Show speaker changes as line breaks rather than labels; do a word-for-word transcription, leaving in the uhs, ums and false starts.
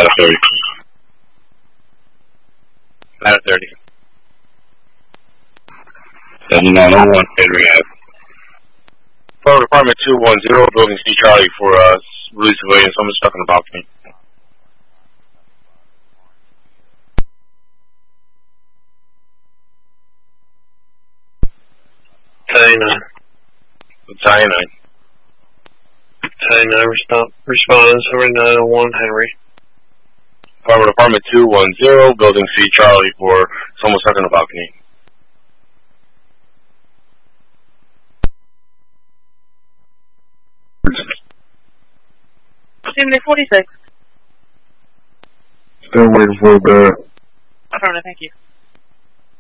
Ladder thirty. Ladder thirty. seventy-nine oh one, Henry Ave. Fire Department two one zero, Building C Charlie for uh, release civilian. Someone's stuck on the balcony.
Cyanide.
Cyanide.
Cyanide resp- responding, seventy-nine oh one, Henry.
Fire Department two one zero, Building C Charlie for someone stuck on the balcony.
Jimmy forty-six.
Still waiting for that.
Affirmative, thank you.